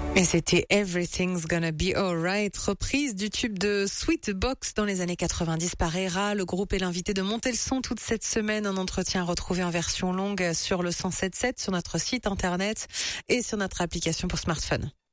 Et c'était Everything's Gonna Be Alright, reprise du tube de Sweetbox dans les années 90 par Era. Le groupe est l'invité de Monter le son toute cette semaine. Un entretien retrouvé en version longue sur le 107.7 sur notre site internet et sur notre application pour smartphone.